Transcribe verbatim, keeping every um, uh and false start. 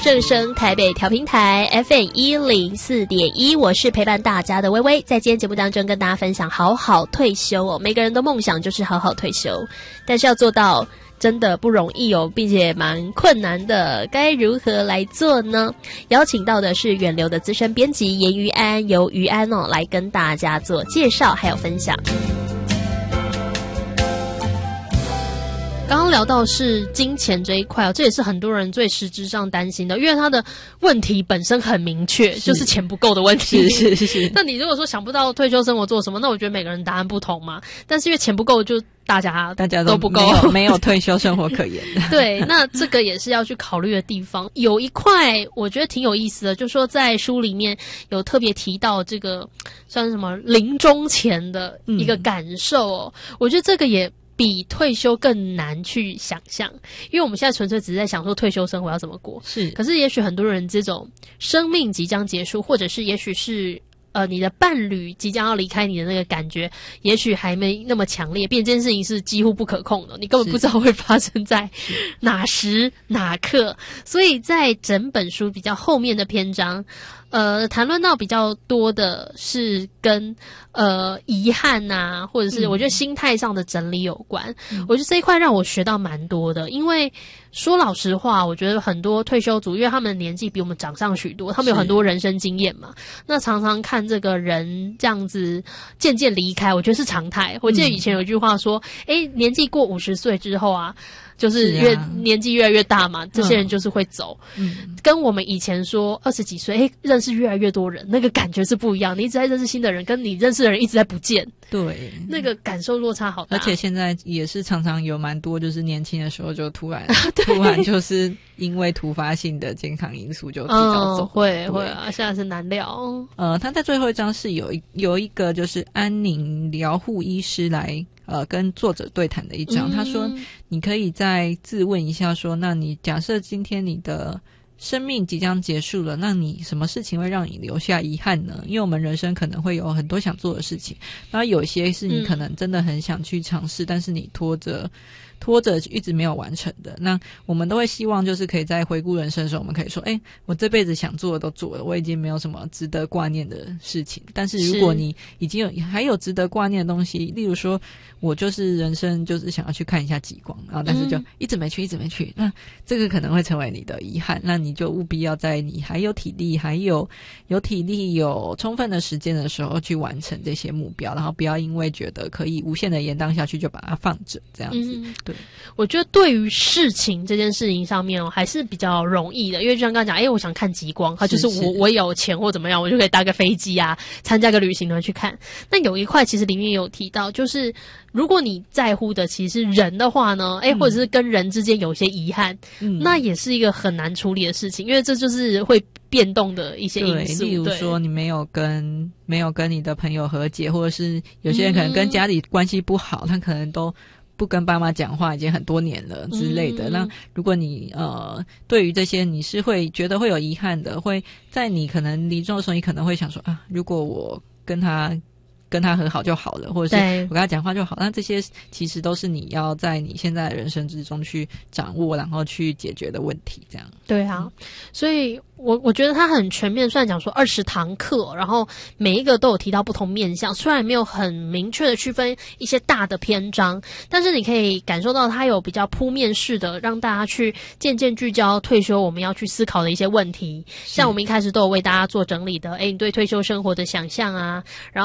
正声台北调频台 F M 一零四点一，我是陪伴大家的微微，在今天节目当中跟大家分享好好退休哦。每个人的梦想就是好好退休，但是要做到真的不容易哦，并且蛮困难的，该如何来做呢？邀请到的是远流的资深编辑严于安，由于安哦来跟大家做介绍还有分享。刚刚聊到是金钱这一块哦，这也是很多人最实质上担心的，因为他的问题本身很明确，是就是钱不够的问题。 是是是。 那你如果说想不到退休生活做什么，那我觉得每个人答案不同嘛。但是因为钱不够，就大家大家都不够， 没有, 没有退休生活可言的。 对，那这个也是要去考虑的地方。有一块我觉得挺有意思的，就是说在书里面有特别提到这个算是什么临终前的一个感受哦，嗯、我觉得这个也比退休更难去想象，因为我们现在纯粹只是在想说退休生活要怎么过， 是。 可是也许很多人这种生命即将结束，或者是也许是呃你的伴侣即将要离开你的那个感觉，也许还没那么强烈，变这件事情是几乎不可控的，你根本不知道会发生在哪时哪刻。所以在整本书比较后面的篇章，呃，谈论到比较多的是跟呃遗憾啊，或者是我觉得心态上的整理有关。嗯、我觉得这一块让我学到蛮多的，因为说老实话，我觉得很多退休族，因为他们的年纪比我们长上许多，他们有很多人生经验嘛，那常常看这个人这样子渐渐离开，我觉得是常态。我记得以前有一句话说，诶、嗯，年纪过五十岁之后啊。就是越、啊、年纪越来越大嘛，这些人就是会走。嗯，跟我们以前说二十几岁，哎，认识越来越多人，那个感觉是不一样。你一直在认识新的人，跟你认识的人一直在不见， 对， 那个感受落差好大。 而且现在也是常常有蛮多，就是年轻的时候就突然突然就是因为突发性的健康因素就提早走， 嗯、会会啊，现在是难料。 呃，他在最后一章是有一有一个就是安宁疗护医师来。呃，跟作者对谈的一章，嗯、他说，你可以再自问一下说，那你假设今天你的生命即将结束了，那你什么事情会让你留下遗憾呢？因为我们人生可能会有很多想做的事情，然后有一些是你可能真的很想去尝试，嗯、但是你拖着拖着一直没有完成的。那我们都会希望就是可以在回顾人生的时候，我们可以说，诶，我这辈子想做的都做了，我已经没有什么值得挂念的事情。但是如果你已经有还有值得挂念的东西，例如说我就是人生就是想要去看一下极光，然后但是就一直没去一直没去，那这个可能会成为你的遗憾，那你就务必要在你还有体力还有有体力有充分的时间的时候去完成这些目标，然后不要因为觉得可以无限的延宕下去就把它放着这样子。嗯、对， 我觉得对于事情这件事情上面哦，还是比较容易的，因为就像刚刚讲，哎，我想看极光，它就是我是是我有钱或怎么样，我就可以搭个飞机啊，参加个旅行团去看。那有一块其实里面有提到，就是如果你在乎的其实是人的话呢，哎、嗯，或者是跟人之间有些遗憾，嗯，那也是一个很难处理的事情，因为这就是会变动的一些因素。 对，例如说你没有跟没有跟你的朋友和解，或者是有些人可能跟家里关系不好，嗯、他可能都不跟爸妈讲话已经很多年了之类的。嗯、那如果你呃对于这些你是会觉得会有遗憾的，会在你可能临终的时候，你可能会想说啊，如果我跟他跟他和好就好了，或者是我跟他讲话就好，那这些其实都是你要在你现在的人生之中去掌握然后去解决的问题这样。 对啊，嗯、所以我我觉得他很全面，虽然讲说二十堂课，然后每一个都有提到不同面向，虽然没有很明确的区分一些大的篇章，但是你可以感受到他有比较铺面式的让大家去渐渐聚焦退休我们要去思考的一些问题，像我们一开始都有为大家做整理的，诶，你对退休生活的想象啊，然后